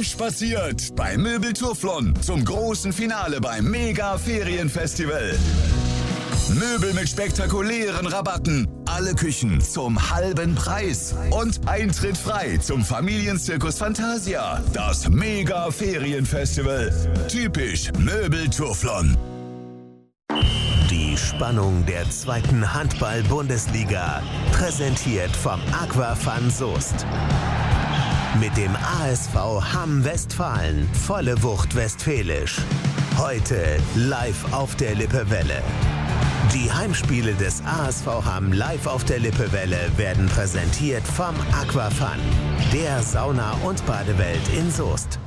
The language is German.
Aufspaziert bei Möbeltourflon zum großen Finale beim Mega-Ferienfestival. Möbel mit spektakulären Rabatten, alle Küchen zum halben Preis und Eintritt frei zum Familienzirkus Fantasia. Das Mega-Ferienfestival. Typisch Möbeltourflon. Die Spannung der 2. Handball-Bundesliga, präsentiert vom Aquafan Soest. Mit dem ASV Hamm Westfalen, volle Wucht westfälisch. Heute live auf der Lippewelle. Die Heimspiele des ASV Hamm live auf der Lippewelle werden präsentiert vom Aquafan, der Sauna- und Badewelt in Soest.